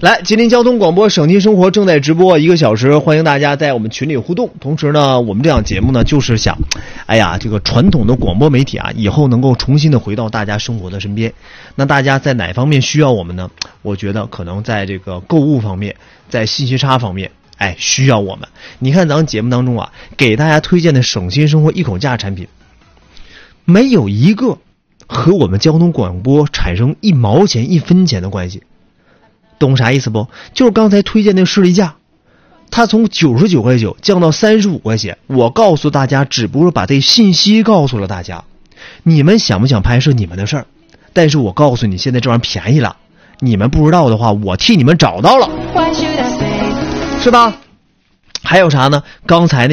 来，吉林交通广播省亲生活正在直播1个小时，欢迎大家在我们群里互动。同时呢，我们这档节目呢，就是想，这个传统的广播媒体啊，以后能够重新的回到大家生活的身边。那大家在哪方面需要我们呢？我觉得可能在这个购物方面，在信息差方面，需要我们。你看咱们节目当中啊，给大家推荐的省心生活一口价产品，没有一个和我们交通广播产生1毛钱1分钱的关系。懂啥意思不？就是刚才推荐那个士力架，它从99.9块降到35块钱。我告诉大家，只不过把这信息告诉了大家。你们想不想拍摄你们的事儿？但是我告诉你，现在这玩意儿便宜了。你们不知道的话，我替你们找到了，是吧？还有啥呢？刚才那